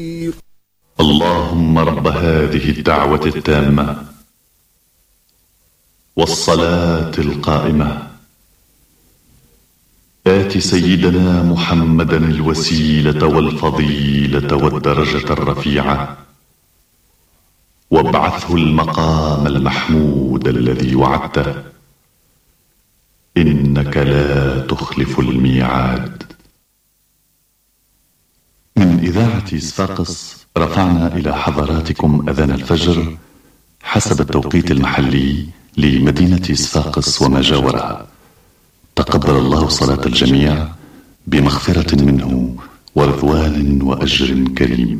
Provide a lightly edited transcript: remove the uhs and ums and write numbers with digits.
اللهم رب هذه الدعوة التامة والصلاة القائمة آت سيدنا محمدا الوسيلة والفضيلة والدرجة الرفيعة وابعثه المقام المحمود الذي وعدته إنك لا تخلف الميعاد. من إذاعة صفاقس رفعنا إلى حضراتكم أذان الفجر حسب التوقيت المحلي لمدينة صفاقس وما جاورها. تقبل الله صلاة الجميع بمغفرة منه ورضوان وأجر كريم.